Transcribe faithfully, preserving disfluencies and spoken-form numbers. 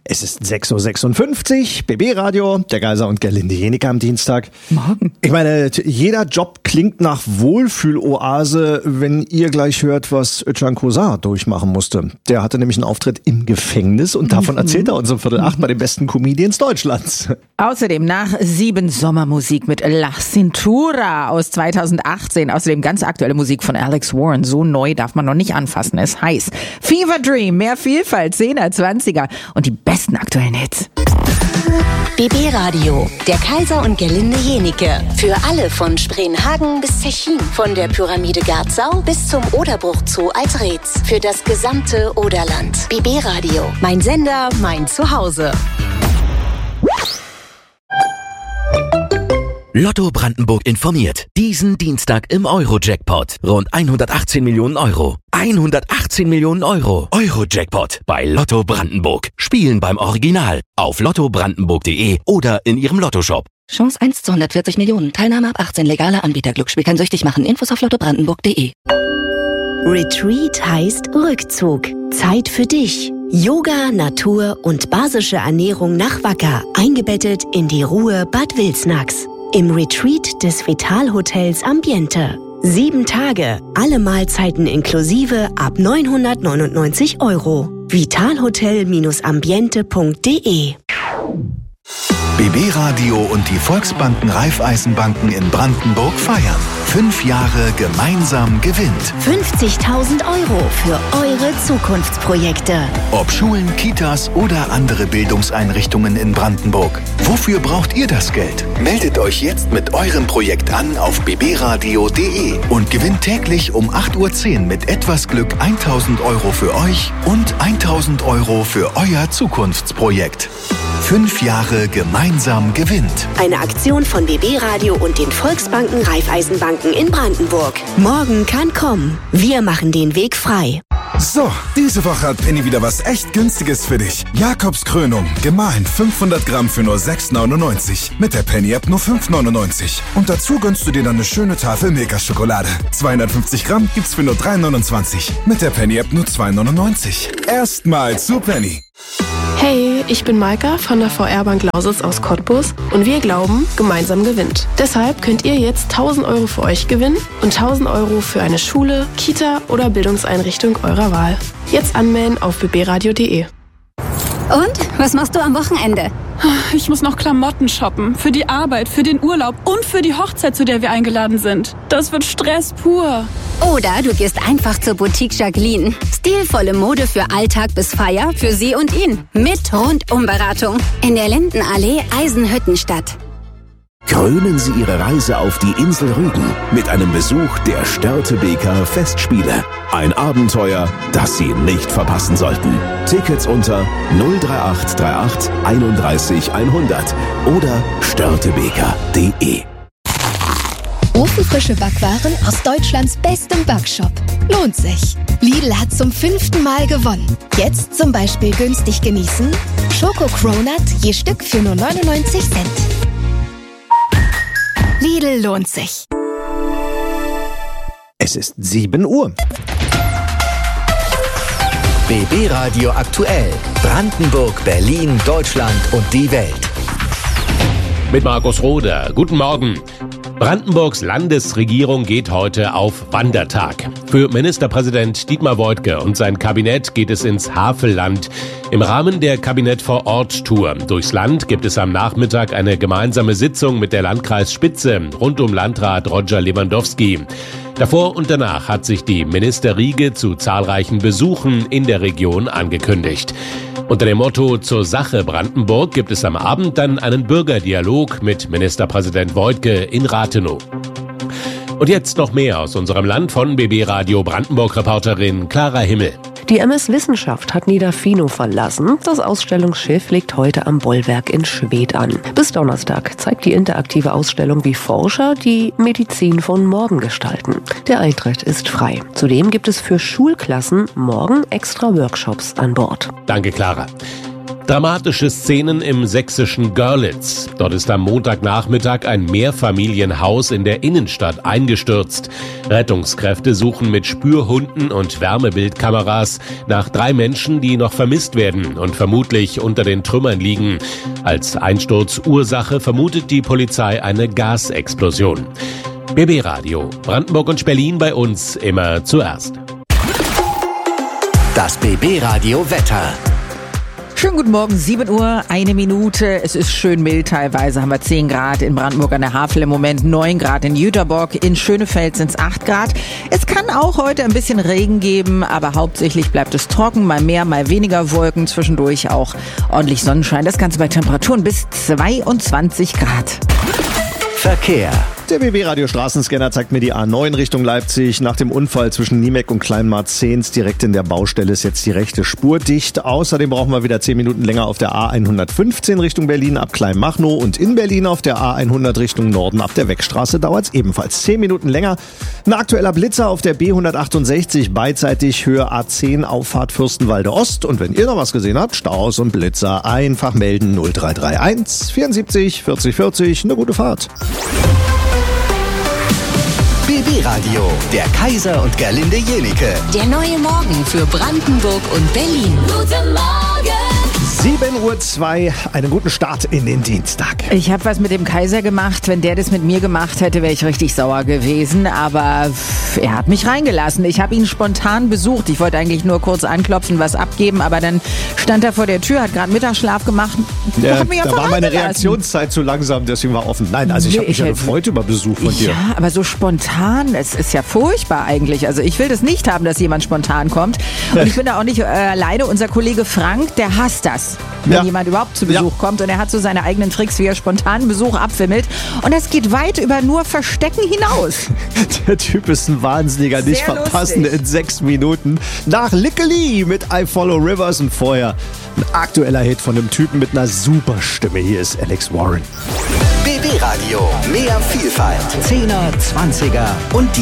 Es ist sechs Uhr sechsundfünfzig, B B-Radio, der Kaiser und Gerlinde Jenike am Dienstag. Morgen. Ich meine, jeder Job klingt nach Wohlfühloase, wenn ihr gleich hört, was Özcan Kosa durchmachen musste. Der hatte nämlich einen Auftritt im Gefängnis und davon mhm. erzählt er uns um Viertel acht bei den besten Comedians Deutschlands. Außerdem nach sieben Sommermusik mit La Cintura aus zweitausendachtzehn. Außerdem ganz aktuelle Musik von Alex Warren. So neu darf man noch nicht anfassen. Es heißt Fever Dream, mehr Vielfalt, zehner, zwanziger und die besten aktuellen Hits. B B-Radio, der Kaiser und Gerlinde Jenike. Für alle von Spreenhagen bis Zechin. Von der Pyramide Garzau bis zum Oderbruch Zoo als Reetz. Für das gesamte Oderland. B B-Radio, mein Sender, mein Zuhause. Lotto Brandenburg informiert. Diesen Dienstag im Euro-Jackpot. Rund hundertachtzehn Millionen Euro. hundertachtzehn Millionen Euro. Euro-Jackpot bei Lotto Brandenburg. Spielen beim Original. Auf lotto brandenburg punkt de oder in Ihrem Lottoshop. Chance eins zu hundertvierzig Millionen. Teilnahme ab achtzehn. Legaler Anbieter. Glücksspiel kann süchtig machen. Infos auf lotto brandenburg punkt de. Retreat heißt Rückzug. Zeit für dich. Yoga, Natur und basische Ernährung nach Wacker. Eingebettet in die Ruhe Bad Wilsnax. Im Retreat des Vital-Hotels Ambiente. Sieben Tage, alle Mahlzeiten inklusive ab neunhundertneunundneunzig Euro. vitalhotel ambiente punkt de. B B-Radio und die Volksbanken Raiffeisenbanken in Brandenburg feiern. Fünf Jahre gemeinsam gewinnt. fünfzigtausend Euro für eure Zukunftsprojekte. Ob Schulen, Kitas oder andere Bildungseinrichtungen in Brandenburg. Wofür braucht ihr das Geld? Meldet euch jetzt mit eurem Projekt an auf b b radio punkt de und gewinnt täglich um acht Uhr zehn mit etwas Glück eintausend Euro für euch und eintausend Euro für euer Zukunftsprojekt. Fünf Jahre gemeinsam gewinnt. Eine Aktion von B B-Radio und den Volksbanken Raiffeisenbanken in Brandenburg. Morgen kann kommen. Wir machen den Weg frei. So, diese Woche hat Penny wieder was echt Günstiges für dich. Jakobskrönung, gemahlen fünfhundert Gramm für nur sechs neunundneunzig. Mit der Penny-App nur fünf neunundneunzig. Und dazu gönnst du dir dann eine schöne Tafel Milka-Schokolade. zweihundertfünfzig Gramm gibt's für nur drei neunundzwanzig. Mit der Penny-App nur zwei neunundneunzig. Erstmal zu Penny. Hey, ich bin Maika von der V R-Bank Lausitz aus Cottbus und wir glauben, gemeinsam gewinnt. Deshalb könnt ihr jetzt tausend Euro für euch gewinnen und tausend Euro für eine Schule, Kita oder Bildungseinrichtung eurer Wahl. Jetzt anmelden auf b b radio punkt de. Und? Was machst du am Wochenende? Ich muss noch Klamotten shoppen. Für die Arbeit, für den Urlaub und für die Hochzeit, zu der wir eingeladen sind. Das wird Stress pur. Oder du gehst einfach zur Boutique Jacqueline. Stilvolle Mode für Alltag bis Feier, für sie und ihn. Mit Rundumberatung. In der Lindenallee Eisenhüttenstadt. Krönen Sie Ihre Reise auf die Insel Rügen mit einem Besuch der Störtebeker Festspiele. Ein Abenteuer, das Sie nicht verpassen sollten. Tickets unter null drei acht drei acht einunddreißig hundert oder störtebeker punkt de. Ofenfrische Backwaren aus Deutschlands bestem Backshop. Lohnt sich. Lidl hat zum fünften Mal gewonnen. Jetzt zum Beispiel günstig genießen. Schoko Cronut je Stück für nur neunundneunzig Cent. Lidl lohnt sich. Es ist sieben Uhr. B B-Radio aktuell. Brandenburg, Berlin, Deutschland und die Welt. Mit Markus Roder. Guten Morgen. Brandenburgs Landesregierung geht heute auf Wandertag. Für Ministerpräsident Dietmar Woidke und sein Kabinett geht es ins Havelland. Im Rahmen der Kabinett-vor-Ort-Tour durchs Land gibt es am Nachmittag eine gemeinsame Sitzung mit der Landkreisspitze rund um Landrat Roger Lewandowski. Davor und danach hat sich die Ministerriege zu zahlreichen Besuchen in der Region angekündigt. Unter dem Motto Zur Sache Brandenburg gibt es am Abend dann einen Bürgerdialog mit Ministerpräsident Woidke in Rathenow. Und jetzt noch mehr aus unserem Land von B B-Radio Brandenburg-Reporterin Clara Himmel. Die M S Wissenschaft hat Niederfino verlassen. Das Ausstellungsschiff liegt heute am Bollwerk in Schwedt an. Bis Donnerstag zeigt die interaktive Ausstellung, wie Forscher die Medizin von morgen gestalten. Der Eintritt ist frei. Zudem gibt es für Schulklassen morgen extra Workshops an Bord. Danke, Clara. Dramatische Szenen im sächsischen Görlitz. Dort ist am Montagnachmittag ein Mehrfamilienhaus in der Innenstadt eingestürzt. Rettungskräfte suchen mit Spürhunden und Wärmebildkameras nach drei Menschen, die noch vermisst werden und vermutlich unter den Trümmern liegen. Als Einsturzursache vermutet die Polizei eine Gasexplosion. B B Radio, Brandenburg und Berlin bei uns immer zuerst. Das B B Radio Wetter. Schönen guten Morgen, sieben Uhr, eine Minute. Es ist schön mild teilweise, haben wir zehn Grad in Brandenburg an der Havel im Moment, neun Grad in Jüterbock, in Schönefeld sind es acht Grad. Es kann auch heute ein bisschen Regen geben, aber hauptsächlich bleibt es trocken, mal mehr, mal weniger Wolken, zwischendurch auch ordentlich Sonnenschein. Das Ganze bei Temperaturen bis zweiundzwanzig Grad. Verkehr. Der B B-Radio Straßenscanner zeigt mir die A neun Richtung Leipzig. Nach dem Unfall zwischen Niemek und Kleinmarzehns direkt in der Baustelle ist jetzt die rechte Spur dicht. Außerdem brauchen wir wieder zehn Minuten länger auf der A hundertfünfzehn Richtung Berlin ab Kleinmachnow und in Berlin auf der A hundert Richtung Norden ab der Weckstraße dauert es ebenfalls zehn Minuten länger. Ein aktueller Blitzer auf der B hundertachtundsechzig beidseitig Höhe A zehn Auffahrt Fürstenwalde Ost. Und wenn ihr noch was gesehen habt, Staus und Blitzer einfach melden null drei drei eins vierundsiebzig vierzig vierzig. Eine gute Fahrt. B B Radio, der Kaiser und Gerlinde Jenike. Der neue Morgen für Brandenburg und Berlin. Guten Morgen! sieben Uhr zwei, einen guten Start in den Dienstag. Ich habe was mit dem Kaiser gemacht. Wenn der das mit mir gemacht hätte, wäre ich richtig sauer gewesen. Aber er hat mich reingelassen. Ich habe ihn spontan besucht. Ich wollte eigentlich nur kurz anklopfen, was abgeben. Aber dann stand er vor der Tür, hat gerade Mittagsschlaf gemacht. Ja, hat mich da war meine Reaktionszeit zu langsam, deswegen war offen. Nein, also ich Nee, habe mich ich ja hätte- gefreut über Besuch von dir. Ja, aber so spontan, es ist ja furchtbar eigentlich. Also ich will das nicht haben, dass jemand spontan kommt. Und ich bin da auch nicht äh, alleine. Unser Kollege Frank, der hasst das, wenn Ja. jemand überhaupt zu Besuch Ja. kommt. Und er hat so seine eigenen Tricks, wie er spontan Besuch abwimmelt. Und das geht weit über nur Verstecken hinaus. Der Typ ist ein Wahnsinniger, nicht Sehr verpassen lustig. in sechs Minuten. Nach Lickely mit I Follow Rivers und vorher ein aktueller Hit von einem Typen mit einer super Stimme. Hier ist Alex Warren. B B Radio, mehr Vielfalt. Zehner, Zwanziger und